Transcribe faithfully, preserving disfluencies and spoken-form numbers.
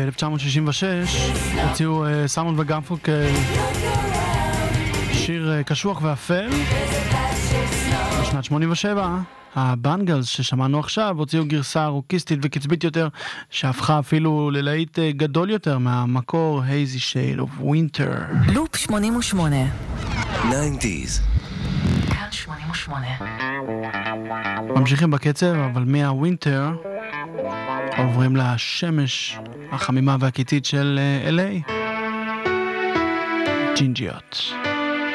ב-אלף תשע מאות שישים ושש הוציאו סיימון וגרפונקל שיר קשוח ואפל. בשנת שמונים ושבע הבנגלס ששמענו עכשיו הוציאו גרסה רוקיסטית וקצבית יותר שהפכה אפילו ללהיט גדול יותר מהמקור Hazy Shade of Winter. לופ שמונים ושמונה תשעים. כאן שמונים ושמונה. ממשיכים בקצב, אבל מהווינטר עוברים לשמש החמימה והקיצית של אל איי. ג'ינג'יות.